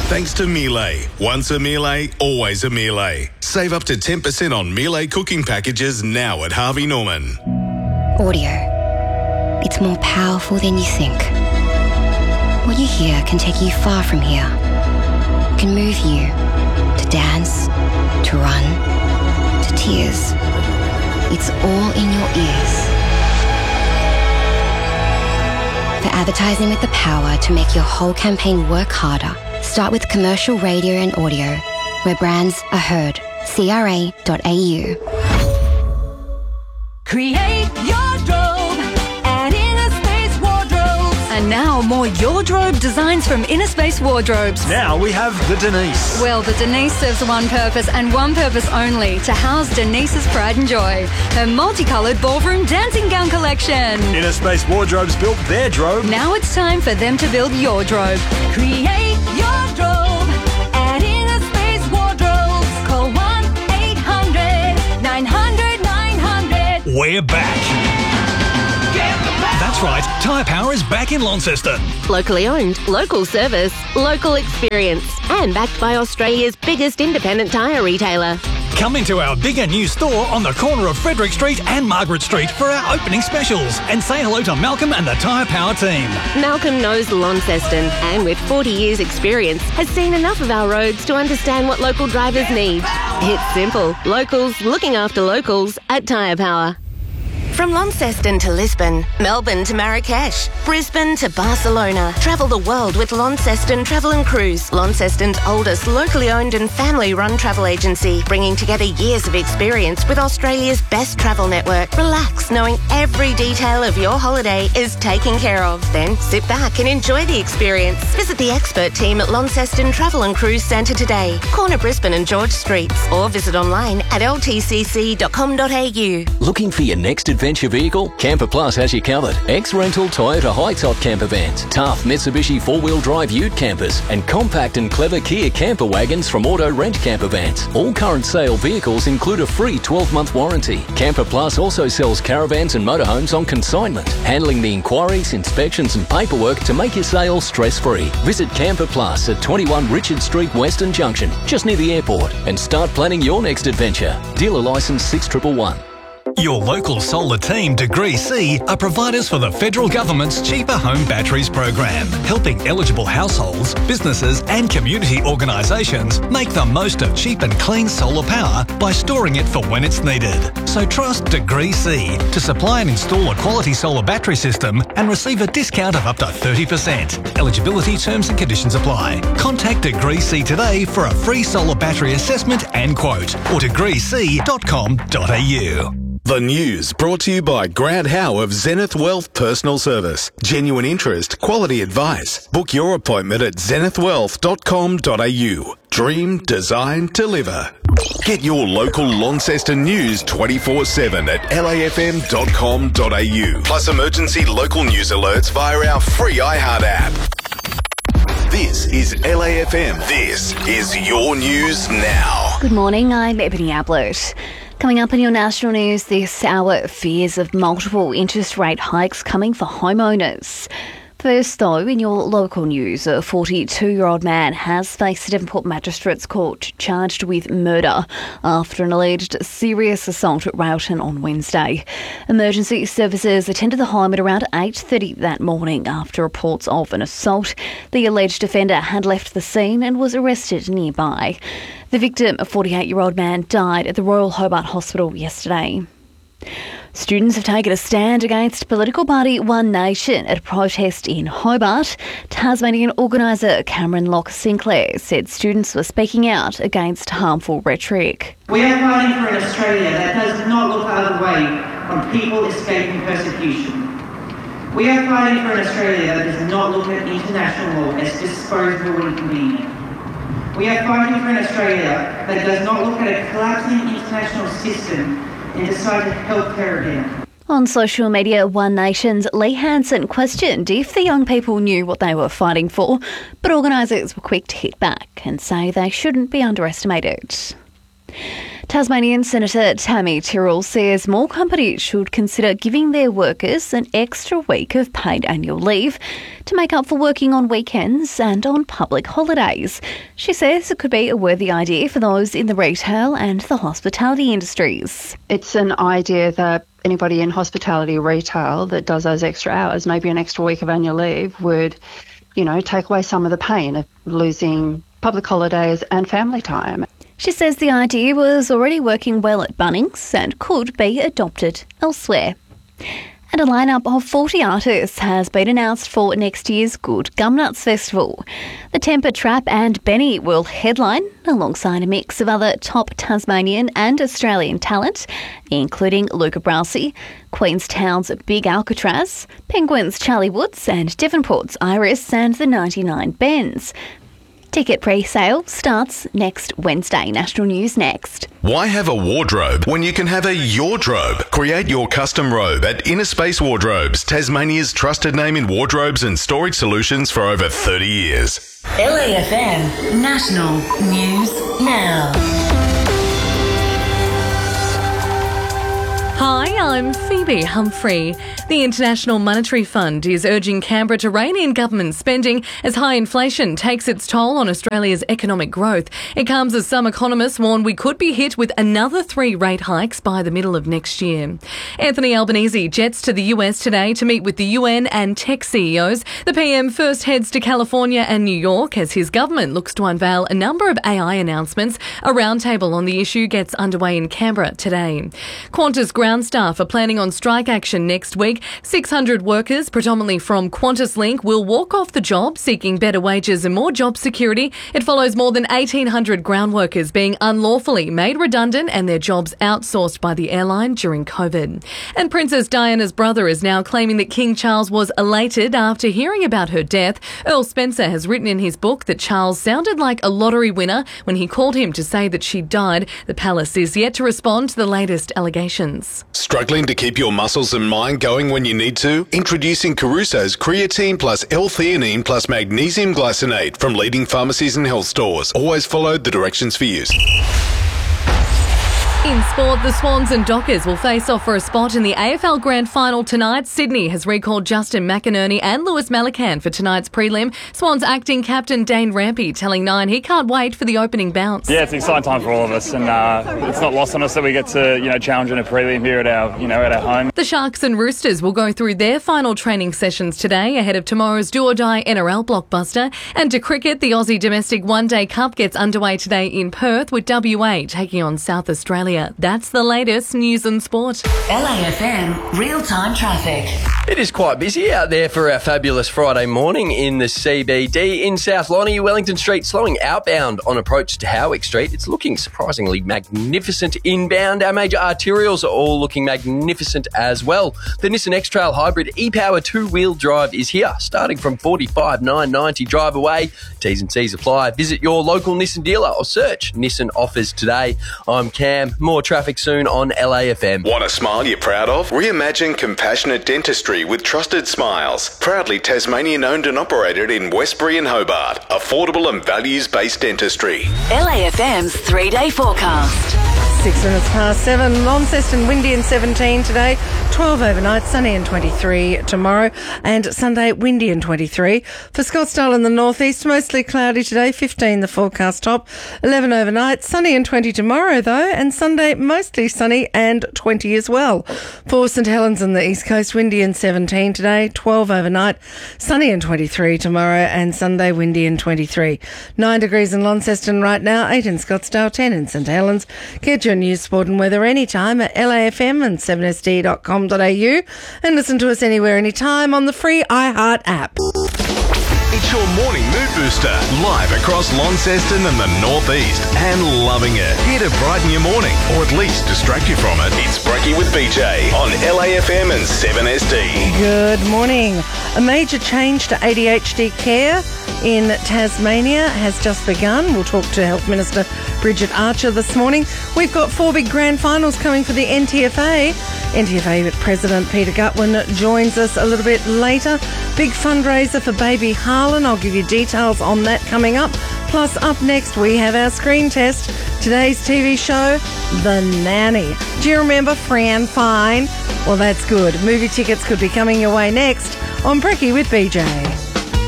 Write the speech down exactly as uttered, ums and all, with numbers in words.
Thanks to Miele. Once a Miele, always a Miele. Save up to ten percent on Miele cooking packages now at Harvey Norman. Audio. It's more powerful than you think. What you hear can take you far from here. It can move you to dance, to run, to tears. It's all in your ears. For advertising with the power to make your whole campaign work harder, start with commercial radio and audio, where brands are heard. C R A dot A U. Create your drobe at Inner Space Wardrobes. And now more Your Drobe designs from Inner Space Wardrobes. Now we have the Denise. Well, the Denise serves one purpose and one purpose only, to house Denise's pride and joy. Her multicoloured ballroom dancing gown collection. Inner Space Wardrobes built their drobe. Now it's time for them to build your drobe. Create your drobe at Inner Space Wardrobes. Call one eight hundred nine hundred nine hundred. We're back. That's right, Tyre Power is back in Launceston. Locally owned, local service, local experience, and backed by Australia's biggest independent tyre retailer. Come into our bigger new store on the corner of Frederick Street and Margaret Street for our opening specials, and say hello to Malcolm and the Tyre Power team. Malcolm knows Launceston, and with forty years experience, has seen enough of our roads to understand what local drivers need. It's simple. Locals looking after locals at Tyre Power. From Launceston to Lisbon, Melbourne to Marrakesh, Brisbane to Barcelona. Travel the world with Launceston Travel and Cruise, Launceston's oldest locally owned and family-run travel agency, bringing together years of experience with Australia's best travel network. Relax, knowing every detail of your holiday is taken care of. Then sit back and enjoy the experience. Visit the expert team at Launceston Travel and Cruise Centre today, corner Brisbane and George Streets, or visit online at l t c c dot com dot a u. Looking for your next adventure vehicle? Camper Plus has you covered. Ex-rental Toyota high-top camper vans, tough Mitsubishi four-wheel drive ute campers, and compact and clever Kia camper wagons from Auto Rent Camper Vans. All current sale vehicles include a free twelve-month warranty. Camper Plus also sells caravans and motorhomes on consignment, handling the inquiries, inspections and paperwork to make your sale stress-free. Visit Camper Plus at twenty-one Richard Street, Western Junction, just near the airport, and start planning your next adventure. Dealer licence six one one one. Your local solar team, Degree C, are providers for the federal government's Cheaper Home Batteries program, helping eligible households, businesses and community organisations make the most of cheap and clean solar power by storing it for when it's needed. So trust Degree C to supply and install a quality solar battery system and receive a discount of up to thirty percent. Eligibility terms and conditions apply. Contact Degree C today for a free solar battery assessment and quote, or degree c dot com dot a u. The news brought to you by Grant Howe of Zenith Wealth Personal Service. Genuine interest, quality advice. Book your appointment at zenith wealth dot com dot a u. Dream, design, deliver. Get your local Launceston news twenty-four seven at l a f m dot com dot a u. Plus emergency local news alerts via our free iHeart app. This is L A F M. This is your news now. Good morning, I'm Ebony Ablett. Coming up in your national news this hour, fears of multiple interest rate hikes coming for homeowners. First, though, in your local news, a forty-two-year-old man has faced a Devonport Magistrates Court charged with murder after an alleged serious assault at Railton on Wednesday. Emergency services attended the home at around eight thirty that morning after reports of an assault. The alleged offender had left the scene and was arrested nearby. The victim, a forty-eight-year-old man, died at the Royal Hobart Hospital yesterday. Students have taken a stand against political party One Nation at a protest in Hobart. Tasmanian organiser Cameron Locke Sinclair said students were speaking out against harmful rhetoric. We are fighting for an Australia that does not look the other way on people escaping persecution. We are fighting for an Australia that does not look at international law as disposable and convenient. We are fighting for an Australia that does not look at a collapsing international system and decide to help her again. On social media, One Nation's Lee Hansen questioned if the young people knew what they were fighting for, but organisers were quick to hit back and say they shouldn't be underestimated. Tasmanian Senator Tammy Tyrrell says more companies should consider giving their workers an extra week of paid annual leave to make up for working on weekends and on public holidays. She says it could be a worthy idea for those in the retail and the hospitality industries. It's an idea that anybody in hospitality retail that does those extra hours, maybe an extra week of annual leave, would, you know, take away some of the pain of losing public holidays and family time. She says the idea was already working well at Bunnings and could be adopted elsewhere. And a lineup of forty artists has been announced for next year's Good Gumnuts Festival. The Temper Trap and Benny will headline alongside a mix of other top Tasmanian and Australian talent, including Luca Brasi, Queenstown's Big Alcatraz, Penguin's Charlie Woods and Devonport's Iris and the ninety-nine Bends. Ticket pre-sale starts next Wednesday. National News next. Why have a wardrobe when you can have a Yordrobe? Create your custom robe at Inner Space Wardrobes, Tasmania's trusted name in wardrobes and storage solutions for over thirty years. L A F M National News Now. Hi, I'm Phoebe Humphrey. The International Monetary Fund is urging Canberra to rein in government spending as high inflation takes its toll on Australia's economic growth. It comes as some economists warn we could be hit with another three rate hikes by the middle of next year. Anthony Albanese jets to the U S today to meet with the U N and tech C E Os. The P M first heads to California and New York as his government looks to unveil a number of A I announcements. A roundtable on the issue gets underway in Canberra today. Qantas ground staff are planning on strike action next week. six hundred workers, predominantly from QantasLink, will walk off the job seeking better wages and more job security. It follows more than eighteen hundred ground workers being unlawfully made redundant and their jobs outsourced by the airline during COVID. And Princess Diana's brother is now claiming that King Charles was elated after hearing about her death. Earl Spencer has written in his book that Charles sounded like a lottery winner when he called him to say that she died. The palace is yet to respond to the latest allegations. Struggling to keep your muscles and mind going when you need to? Introducing Caruso's Creatine plus L-theanine plus Magnesium Glycinate from leading pharmacies and health stores. Always follow the directions for use. In sport, the Swans and Dockers will face off for a spot in the A F L Grand Final tonight. Sydney has recalled Justin McInerney and Lewis Malacan for tonight's prelim. Swans acting captain Dane Rampy telling Nine he can't wait for the opening bounce. Yeah, it's an exciting time for all of us, and uh, it's not lost on us that we get to, you know, challenge in a prelim here at our, you know, at our home. The Sharks and Roosters will go through their final training sessions today ahead of tomorrow's do-or-die N R L blockbuster. And to cricket, the Aussie Domestic One Day Cup gets underway today in Perth with W A taking on South Australia. That's the latest news and sport. L A F M real-time traffic. It is quite busy out there for our fabulous Friday morning in the C B D. In South Lonnie, Wellington Street slowing outbound on approach to Howick Street. It's looking surprisingly magnificent inbound. Our major arterials are all looking magnificent as well. The Nissan X-Trail Hybrid e-Power two-wheel drive is here, starting from forty-five thousand nine hundred ninety dollars drive away. T's and C's apply. Visit your local Nissan dealer or search Nissan offers today. I'm Cam. More traffic soon on L A F M. Want a smile you're proud of? Reimagine compassionate dentistry with Trusted Smiles. Proudly Tasmanian owned and operated in Westbury and Hobart. Affordable and values-based dentistry. L A F M's three-day forecast. Six minutes past seven. Launceston windy and seventeen today. twelve overnight, sunny and twenty-three tomorrow. And Sunday, windy and twenty-three. For Scottsdale in the northeast, mostly cloudy today. fifteen the forecast top. eleven overnight, sunny and twenty tomorrow though. And Sunday, mostly sunny and twenty as well. For St Helens on the east coast, windy and seventeen today. twelve overnight, sunny and twenty-three tomorrow. And Sunday, windy and twenty-three. nine degrees in Launceston right now. eight in Scottsdale. ten in St Helens. Get your news, sport and weather anytime at L A F M and seven S D dot com dot A U and listen to us anywhere, anytime on the free iHeart app. It's your morning mood booster, live across Launceston and the northeast, and loving it. Here to brighten your morning, or at least distract you from it. It's Brekkie with B J on L A F M and seven S D. Good morning. A major change to A D H D care in Tasmania has just begun. We'll talk to Health Minister Bridget Archer this morning. We've got four big grand finals coming for the N T F A. N T F A President Peter Gutwin joins us a little bit later. Big fundraiser for baby Harlan. I'll give you details on that coming up. Plus, up next, we have our screen test. Today's T V show, The Nanny. Do you remember Fran Fine? Well, that's good. Movie tickets could be coming your way next on Brekkie with B J.